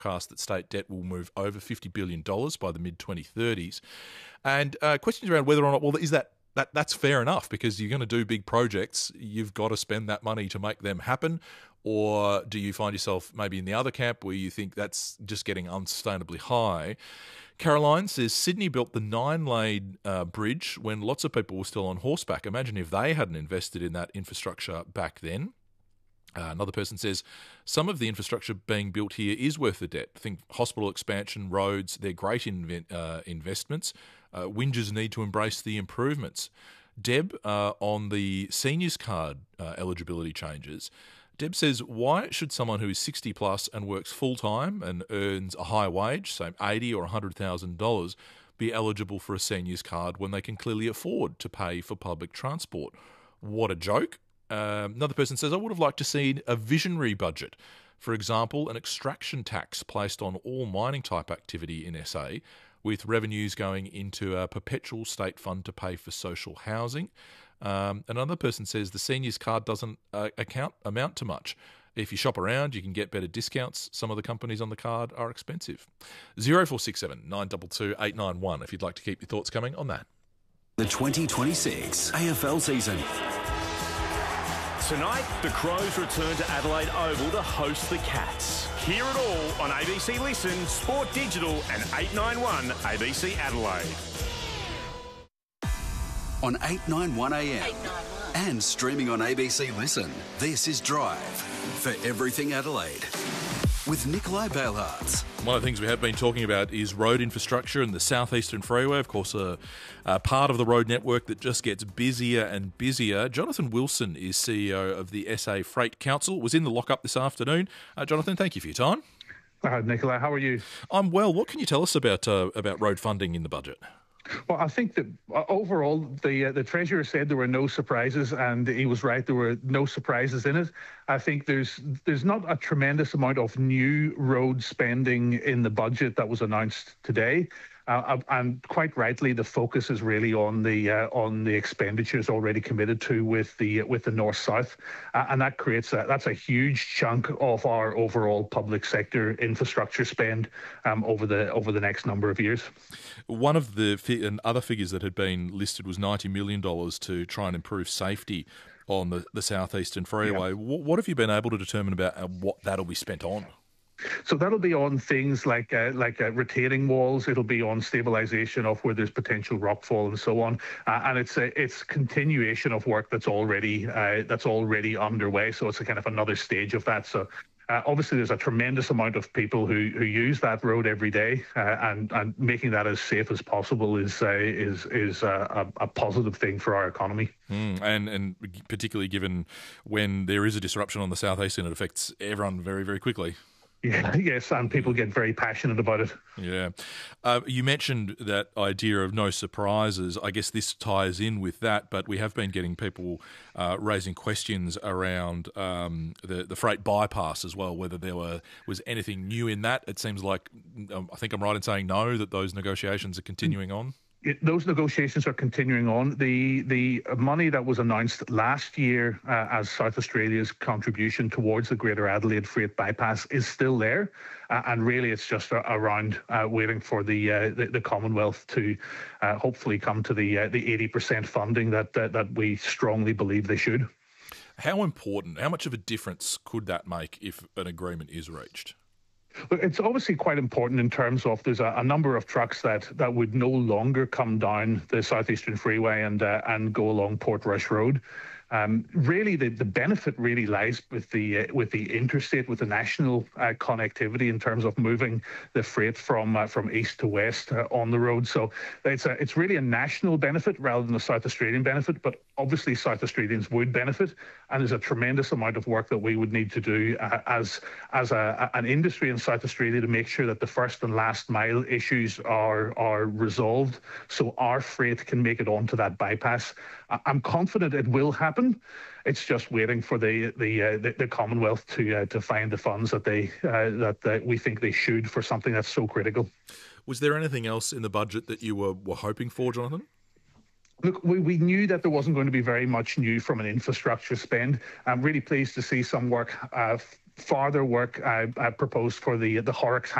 forecast that state debt will move over $50 billion by the mid-2030s. And questions around whether or not, well, is that's fair enough, because you're going to do big projects, you've got to spend that money to make them happen. Or do you find yourself maybe in the other camp where you think that's just getting unsustainably high? Caroline says Sydney built the 9-lane bridge when lots of people were still on horseback. Imagine if they hadn't invested in that infrastructure back then. Another person says some of the infrastructure being built here is worth the debt. Think hospital expansion, roads, they're great investments. Whingers need to embrace the improvements. Deb, on the seniors card eligibility changes, Deb says, why should someone who is 60 plus and works full-time and earns a high wage, say $80,000 or $100,000, be eligible for a seniors card when they can clearly afford to pay for public transport? What a joke. Another person says, I would have liked to see a visionary budget. For example, an extraction tax placed on all mining type activity in SA, with revenues going into a perpetual state fund to pay for social housing. Another person says the seniors card doesn't amount to much. If you shop around, you can get better discounts. Some of the companies on the card are expensive. 0467 922 891 if you'd like to keep your thoughts coming on that. The 2026 AFL season. Tonight, the Crows return to Adelaide Oval to host the Cats. Hear it all on ABC Listen, Sport Digital and 891 ABC Adelaide. On 891am and streaming on ABC Listen, this is Drive for Everything Adelaide with Nikolai Bailhartz. One of the things we have been talking about is road infrastructure and the South Eastern Freeway, of course, a part of the road network that just gets busier and busier. Jonathan Wilson is CEO of the SA Freight Council, was in the lockup this afternoon. Jonathan, thank you for your time. Nicola, how are you? I'm well. What can you tell us about road funding in the budget? Well, I think that overall, the Treasurer said there were no surprises, and he was right. There were no surprises in it. I think there's not a tremendous amount of new road spending in the budget that was announced today. And quite rightly, the focus is really on the expenditures already committed to with the North South, and that creates that's a huge chunk of our overall public sector infrastructure spend over the next number of years. One of the other figures that had been listed was $90 million to try and improve safety on the South Eastern Freeway. Yeah. What have you been able to determine about what that'll be spent on? So that'll be on things like retaining walls. It'll be on stabilisation of where there's potential rockfall and so on. And it's continuation of work that's already underway. So it's a kind of another stage of that. So obviously there's a tremendous amount of people who use that road every day, and making that as safe as possible is a positive thing for our economy. And particularly given when there is a disruption on the South Eastern, it affects everyone very, very quickly. Yeah, yes, and people get very passionate about it. Yeah. You mentioned that idea of no surprises. I guess this ties in with that, but we have been getting people raising questions around the freight bypass as well, whether there was anything new in that. It seems like, I think I'm right in saying no, that those negotiations are continuing on. Those negotiations are continuing on. The money that was announced last year as South Australia's contribution towards the Greater Adelaide Freight Bypass is still there, and really it's just around waiting for the Commonwealth to hopefully come to the 80% funding that we strongly believe they should. How much of a difference could that make if an agreement is reached? It's obviously quite important in terms of there's a number of trucks that would no longer come down the South Eastern Freeway and go along Portrush Road. Really, the benefit really lies with the interstate, with the national connectivity in terms of moving the freight from east to west on the road. So it's really a national benefit rather than a South Australian benefit. But obviously, South Australians would benefit, and there's a tremendous amount of work that we would need to do as an industry in South Australia to make sure that the first and last mile issues are resolved, so our freight can make it onto that bypass. I'm confident it will happen. It's just waiting for the Commonwealth to find the funds that we think they should for something that's so critical. Was there anything else in the budget that you were hoping for, Jonathan? Look, we knew that there wasn't going to be very much new from an infrastructure spend. I'm really pleased to see some work farther work proposed for the Horrocks